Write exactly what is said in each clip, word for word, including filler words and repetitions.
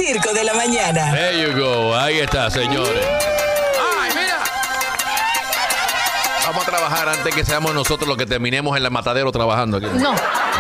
Circo de la Mañana. There you go. Ahí está, señores. ¡Ay, mira! Vamos a trabajar antes que seamos nosotros los que terminemos en el matadero trabajando aquí. No.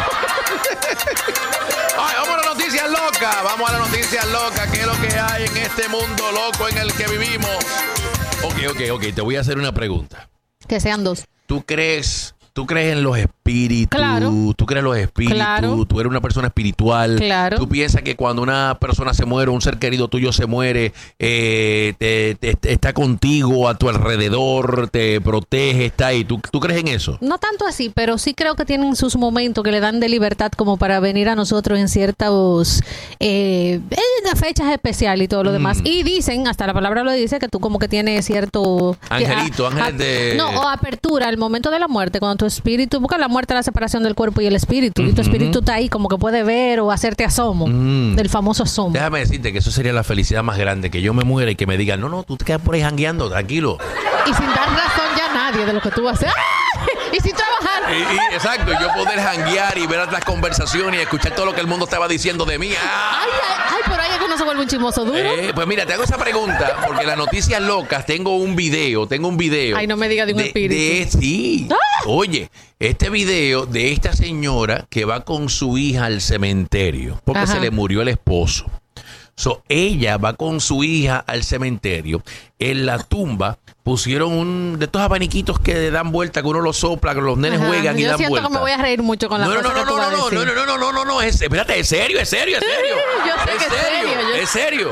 Ay, vamos a las noticias locas. Vamos a las noticias locas. ¿Qué es lo que hay en este mundo loco en el que vivimos? Ok, ok, ok. Te voy a hacer una pregunta. Que sean dos. ¿Tú crees... ¿Tú crees en los espíritus? Claro. ¿Tú crees en los espíritus? Claro. ¿Tú eres una persona espiritual? Claro. ¿Tú piensas que cuando una persona se muere, un ser querido tuyo se muere, eh, te, te- te- está contigo, a tu alrededor, te protege, está ahí? ¿Tú, tú crees en eso? No tanto así, pero sí creo que tienen sus momentos que le dan de libertad como para venir a nosotros en ciertos eh, eh, fechas especiales y todo lo demás. Y dicen, hasta la palabra lo dice, que tú como que tienes cierto... Angelito, que- a- ángeles de- No, o apertura al momento de la muerte, cuando tu espíritu... Porque la muerte es la separación del cuerpo y el espíritu. Y tu espíritu está ahí como que puede ver o hacerte asomo. Mm. Del famoso asomo. Déjame decirte que eso sería la felicidad más grande, que yo me muera y que me digan, no, no, tú te quedas por ahí jangueando, tranquilo. Y sin dar razón ya a nadie de lo que tú vas a hacer. ¡Ah! Y sin trabajar. Y, y- exacto, yo poder janguear y ver las conversaciones y escuchar todo lo que el mundo estaba diciendo de mí. ¡Ah! Ay, ay, ay, por ahí es que uno se vuelve un chismoso duro. Eh, pues mira, te hago esa pregunta porque las noticias locas, tengo un video, tengo un video. Ay, no me diga de un espíritu. de- sí. ¡Ah! Oye, este video de esta señora que va con su hija al cementerio porque Ajá. se le murió el esposo. So, ella va con su hija al cementerio. En la tumba pusieron un de estos abaniquitos que dan vuelta, que uno los sopla, que los nenes Ajá. juegan y Yo dan siento vuelta. que me voy a reír mucho con la No, no, cosa no, que no, tú no, vas a no, decir. no, no, no, no, no, no, es, espérate, es serio, es serio, es serio. Yo sé es que es serio, serio, yo es serio.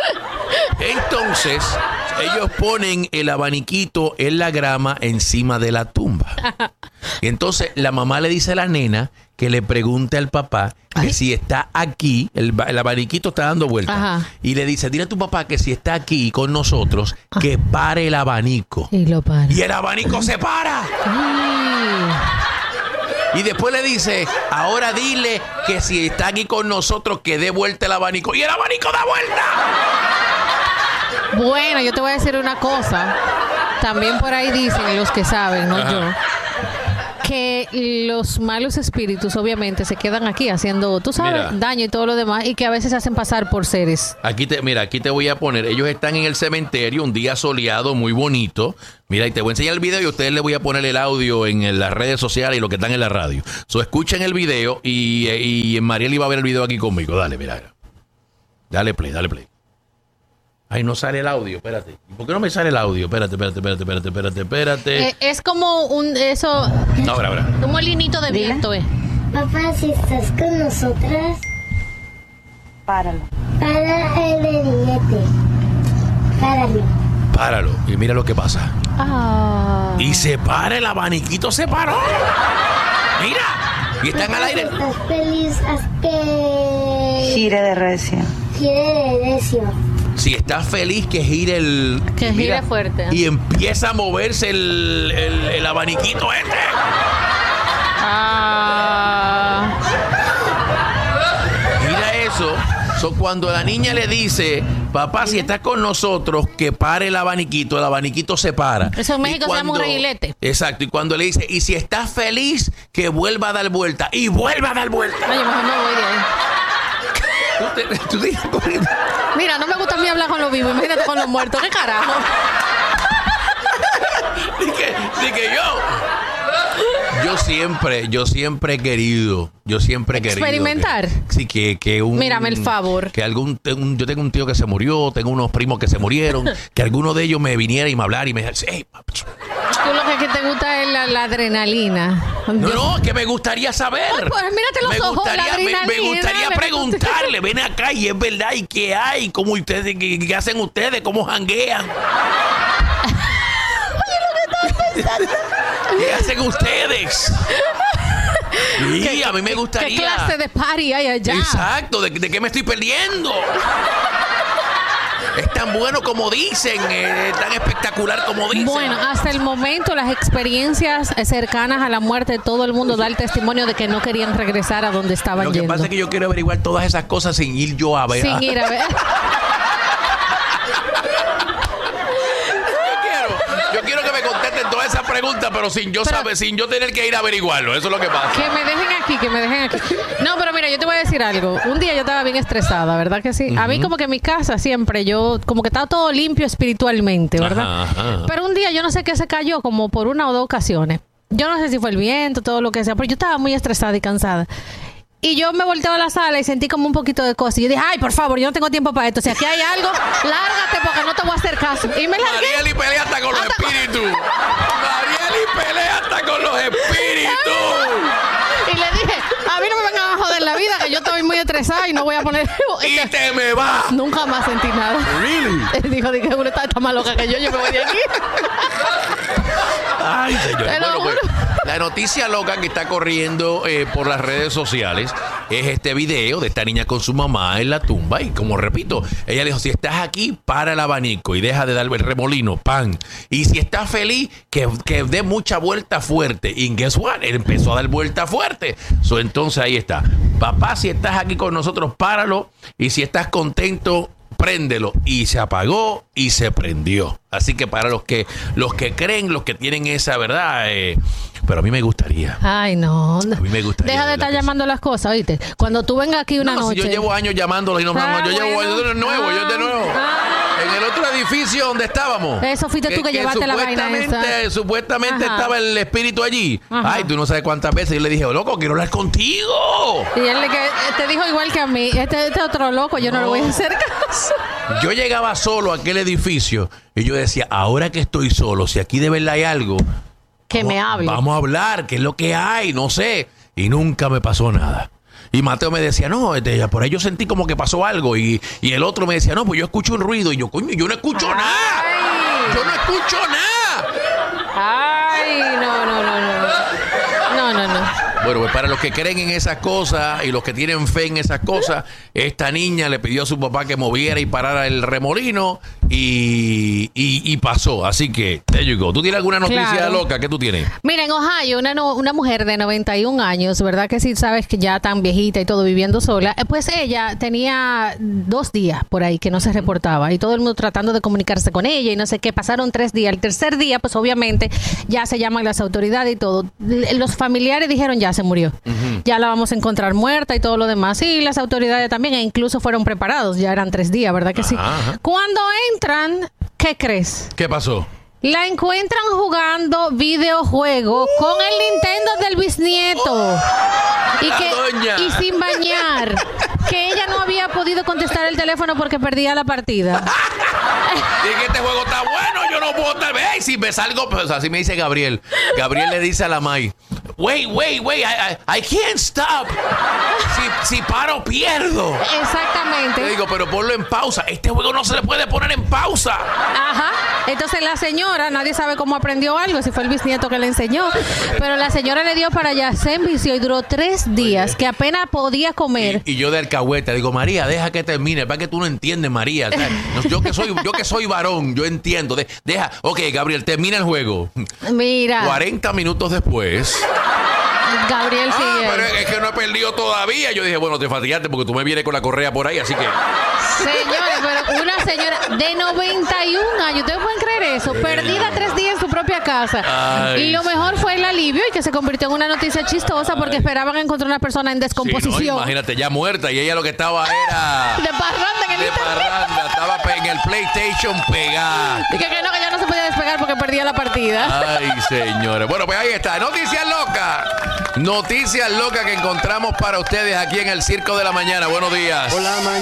Entonces, ellos ponen el abaniquito en la grama encima de la tumba. Y entonces la mamá le dice a la nena que le pregunte al papá que Ay. si está aquí, el, ba- el abaniquito está dando vueltas. Ajá. Y le dice, dile a tu papá que si está aquí con nosotros, que pare el abanico. Y lo para. Y el abanico se para. Ay. Y después le dice, ahora dile que si está aquí con nosotros, que dé vuelta el abanico. ¡Y el abanico da vuelta! Bueno, yo te voy a decir una cosa. También por ahí dicen los que saben, no Ajá. yo, que los malos espíritus obviamente se quedan aquí haciendo, tú sabes, Mira. daño y todo lo demás, y que a veces se hacen pasar por seres. Aquí te, mira, aquí te voy a poner. Ellos están en el cementerio, un día soleado, muy bonito. Mira, y te voy a enseñar el video y a ustedes les voy a poner el audio en, en las redes sociales y lo que están en la radio. So, escuchen el video y, y Mariel iba a ver el video aquí conmigo. Dale, mira. Dale play, dale play. Ay, no sale el audio, espérate. ¿Y por qué no me sale el audio? Espérate, espérate, espérate, espérate, espérate, espérate. Eh, es como un, eso, Ahora, ahora. un molinito de viento, eh. Papá, si estás con nosotras, Páralo. para el billete. Páralo. Páralo y mira lo que pasa. Ah. Y se para, el abaniquito se paró. Mira. Y están al aire. Estás feliz, haz que Gire de recio. gire de necio. Si estás feliz, que gire el... Que gire fuerte. Y empieza a moverse el, el, el abaniquito este. Ah. Mira eso. So, cuando la niña le dice, papá, si estás con nosotros, que pare el abaniquito, el abaniquito se para. Eso en Y México se llama un cuando- reguilete. Exacto. Y cuando le dice, y si estás feliz, que vuelva a dar vuelta. Y vuelva a dar vuelta. Oye, mejor me voy de ahí. Tú te- tú te- Mira, no me gusta a mí hablar con los vivos, imagínate con los muertos. ¿Qué carajo? Dije, dije yo. Yo siempre, yo siempre he querido, yo siempre he querido. ¿Experimentar? Que, sí, que, que un... Mírame el favor. Que algún, un- yo tengo un tío que se murió, tengo unos primos que se murieron, que alguno de ellos me viniera y me hablara y me dijera, hey, papi. Tú lo que, que te gusta es la, la adrenalina. No, no, que me gustaría saber. Ay, pues, mírate los me ojos, la gustaría, me- me, adrenalina, gustaría me- preguntarle, ven acá y es verdad, y qué hay, cómo ustedes, qué, qué hacen ustedes, cómo janguean. ¿Qué hacen ustedes? Sí, a mí me gustaría. ¿Qué clase de party hay allá? Exacto, ¿de, de qué me estoy perdiendo? Es tan bueno como dicen, eh, tan espectacular como dicen. Bueno, hasta el momento las experiencias cercanas a la muerte, todo el mundo da el testimonio de que no querían regresar a donde estaban Lo que yendo. pasa es que yo quiero averiguar todas esas cosas sin ir yo a ver. Sin ir a ver. Yo quiero, yo quiero que me contesten todas esas preguntas, pero sin yo Pero- saber, sin yo tener que ir a averiguarlo. Eso es lo que pasa. Que me dejen aquí, que me dejen aquí. No, pero mira, yo te voy a decir decir algo. Un día yo estaba bien estresada, ¿verdad que sí? Uh-huh. A mí como que en mi casa siempre yo, como que estaba todo limpio espiritualmente, ¿verdad? Ajá, ajá. Pero un día yo no sé qué se cayó, como por una o dos ocasiones. Yo no sé si fue el viento, todo lo que sea, pero yo estaba muy estresada y cansada. Y yo me volteo a la sala y sentí como un poquito de cosa. Y yo dije, ay, por favor, yo no tengo tiempo para esto. Si aquí hay algo, lárgate porque no te voy a hacer caso. Y me largué. Marieli pelea hasta con los hasta espíritus. Con... Marieli pelea hasta con los espíritus. Y le dije, a mí no me vengan a joder la vida, que yo estoy muy estresada y no voy a poner... ¡Y te me vas! Nunca más sentí nada. ¿Really? Él dijo, dije, uno está, está más loca que yo, yo me voy de aquí. Ay, señor. Bueno, pues, la noticia loca que está corriendo eh, por las redes sociales es este video de esta niña con su mamá en la tumba. Y como repito, ella le dijo, si estás aquí, para el abanico y deja de dar el remolino, pan. Y si estás feliz, que, que dé mucha vuelta fuerte. Y guess what? Él empezó a dar vuelta fuerte. So, entonces ahí está. Papá, si estás aquí con nosotros, páralo. Y si estás contento, préndelo. Y se apagó y se prendió. Así que para los que los que creen, los que tienen esa verdad, eh, pero a mí me gustaría. Ay, no. A mí me gustaría. Deja de estar llamando las cosas, ¿oíste? Cuando tú vengas aquí una no, noche. Si yo llevo años llamándolas y no, ah, no, yo bueno. llevo yo de nuevo, ah, yo de nuevo. Ah, en el otro edificio donde estábamos. Eso fuiste tú que, que llevaste la vaina esa. Supuestamente Ajá. estaba el espíritu allí. Ajá. Ay, tú no sabes cuántas veces yo le dije, oh, loco, quiero hablar contigo. Y él que, te dijo igual que a mí, este, este otro loco, yo no, no le voy a hacer caso. Yo llegaba solo a aquel edificio y yo decía, ahora que estoy solo, si aquí de verdad hay algo, que vamos, me hable. Vamos a hablar, qué es lo que hay, no sé. Y nunca me pasó nada. Y Mateo me decía, no, este, por ahí yo sentí como que pasó algo. Y, y el otro me decía, no, pues yo escucho un ruido. Y yo, coño, yo no escucho Ay. nada. Yo no escucho nada. Ay, no, no, no, no. No, no, no. Bueno, pues para los que creen en esas cosas y los que tienen fe en esas cosas, esta niña le pidió a su papá que moviera y parara el remolino y, y, y pasó. Así que, there you go. ¿Tú tienes alguna noticia claro. loca? ¿Qué tú tienes? Mira, en Ohio, una, no, una mujer de noventa y un años, ¿verdad que sí sabes que ya tan viejita y todo viviendo sola? Pues ella tenía dos días por ahí que no se reportaba y todo el mundo tratando de comunicarse con ella y no sé qué. Pasaron tres días. El tercer día, pues obviamente ya se llaman las autoridades y todo. Los familiares dijeron ya se murió. Uh-huh. Ya la vamos a encontrar muerta y todo lo demás. Y las autoridades también, e incluso fueron preparados. Ya eran tres días, ¿verdad que sí? Ajá. Cuando entran, ¿qué crees? ¿Qué pasó? La encuentran jugando videojuegos uh, con el Nintendo del bisnieto. Oh, y, que, y sin bañar. Que ella no había podido contestar el teléfono porque perdía la partida. Y que este juego está bueno, yo no puedo estar. Hey, si me salgo, pues así me dice Gabriel. Gabriel le dice a la May, wait, wait, wait, I, I, I can't stop. Si, si paro, pierdo. Exactamente. Le digo, pero ponlo en pausa. Este juego no se le puede poner en pausa. Ajá. Entonces la señora, nadie sabe cómo aprendió algo, si fue el bisnieto que le enseñó, pero la señora le dio para allá, se envició y duró tres días, que apenas podía comer. Y, y yo de alcahueta digo, María, deja que termine, para que tú no entiendes, María. O sea, yo que soy yo que soy varón, yo entiendo. De, deja, ok, Gabriel, termina el juego. Mira. cuarenta minutos después. Gabriel sigue. Ah, pero es que no he perdido todavía. Yo dije, bueno, te fatigaste porque tú me vienes con la correa por ahí, así que... Señores, pero una señora de noventa y un años, ¿ustedes pueden creer eso? Perdida tres días en su propia casa. Ay. Y lo mejor fue el alivio y que se convirtió en una noticia chistosa porque Ay. esperaban encontrar una persona en descomposición. Sí, no, imagínate, ya muerta y ella lo que estaba era... De parranda en el De internet. parranda, estaba en el PlayStation pegada. Y que, que no, que ya no se podía despegar porque perdía la partida. Ay, señores. Bueno, pues ahí está. Noticias locas. Noticias locas que encontramos para ustedes aquí en el Circo de la Mañana. Buenos días. Hola,